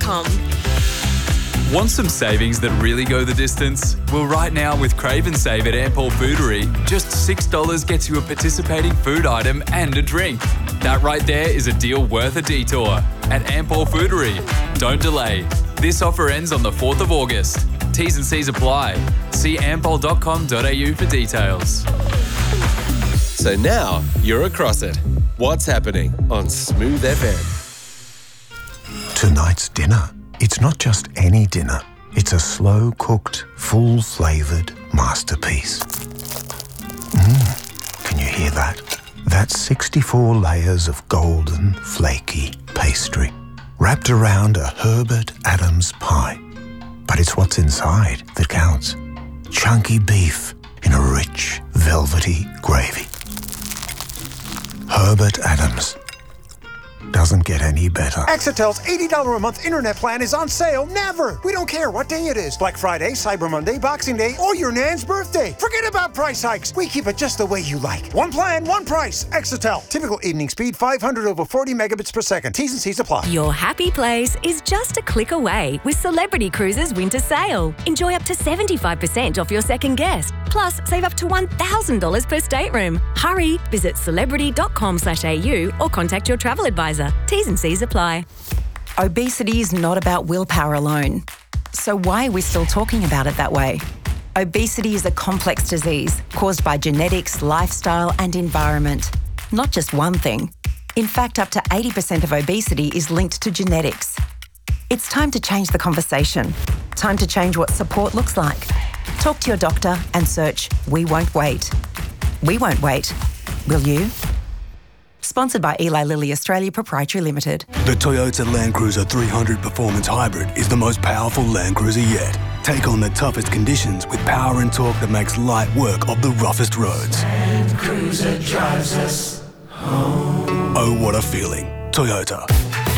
ampol.com. Want some savings that really go the distance? Well, right now with Crave and Save at Ampol Foodery, just $6 gets you a participating food item and a drink. That right there is a deal worth a detour. At Ampol Foodery, don't delay. This offer ends on the 4th of August. T's and C's apply. See ampol.com.au for details. So now you're across it. What's happening on Smooth FM? Tonight's dinner. It's not just any dinner. It's a slow-cooked, full-flavoured masterpiece. Can you hear that? That's 64 layers of golden, flaky pastry wrapped around a Herbert Adams pie. But it's what's inside that counts. Chunky beef in a rich, velvety gravy. Herbert Adams. Doesn't get any better. Exitel's $80 a month internet plan is on sale never. We don't care what day it is. Black Friday, Cyber Monday, Boxing Day, or your nan's birthday. Forget about price hikes. We keep it just the way you like. One plan, one price. Exitel. Typical evening speed 500 over 40 megabits per second. T's and C's apply. Your happy place is just a click away with Celebrity Cruises Winter Sale. Enjoy up to 75% off your second guest. Plus, save up to $1,000 per stateroom. Hurry, visit celebrity.com/au or contact your travel advisor. T's and C's apply. Obesity is not about willpower alone. So why are we still talking about it that way? Obesity is a complex disease caused by genetics, lifestyle and environment. Not just one thing. In fact, up to 80% of obesity is linked to genetics. It's time to change the conversation. Time to change what support looks like. Talk to your doctor and search We Won't Wait. We won't wait. Will you? Sponsored by Eli Lilly Australia Proprietary Limited. The Toyota Land Cruiser 300 Performance Hybrid is the most powerful Land Cruiser yet. Take on the toughest conditions with power and torque that makes light work of the roughest roads. Land Cruiser drives us home. Oh, what a feeling. Toyota.